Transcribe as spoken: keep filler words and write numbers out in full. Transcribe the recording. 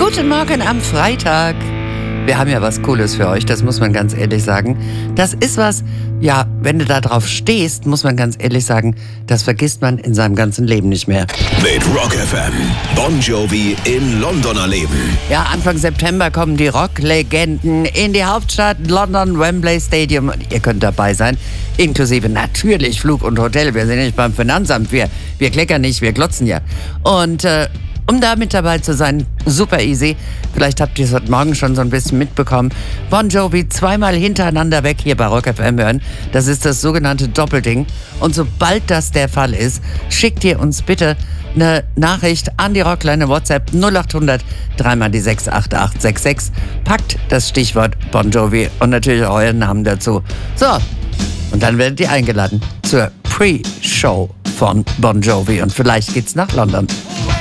Guten Morgen am Freitag. Wir haben ja was Cooles für euch, das muss man ganz ehrlich sagen. Das ist was, ja, wenn du da drauf stehst, muss man ganz ehrlich sagen, das vergisst man in seinem ganzen Leben nicht mehr. Mit Rock F M, Bon Jovi in London erleben. Ja, Anfang September kommen die Rocklegenden in die Hauptstadt London, Wembley Stadium. Und ihr könnt dabei sein, inklusive natürlich Flug und Hotel. Wir sind nicht beim Finanzamt, wir, wir kleckern nicht, wir glotzen ja. Und äh, um da mit dabei zu sein, super easy. Vielleicht habt ihr es heute Morgen schon so ein bisschen mitbekommen. Bon Jovi zweimal hintereinander weg hier bei Rock F M hören. Das ist das sogenannte Doppelding. Und sobald das der Fall ist, schickt ihr uns bitte eine Nachricht an die Rockline WhatsApp null acht hundert dreimal die sechs acht acht sechs sechs. Packt das Stichwort Bon Jovi und natürlich euren Namen dazu. So, und dann werdet ihr eingeladen zur Pre-Show von Bon Jovi. Und vielleicht geht's nach London.